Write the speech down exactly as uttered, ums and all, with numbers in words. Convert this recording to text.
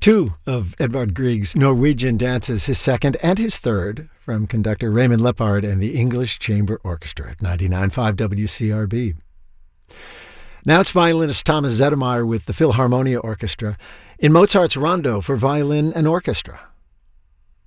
Two of Edvard Grieg's Norwegian dances, his second and his third, from conductor Raymond Leppard and the English Chamber Orchestra at ninety-nine point five W C R B. Now it's violinist Thomas Zettermeyer with the Philharmonia Orchestra in Mozart's Rondo for violin and orchestra.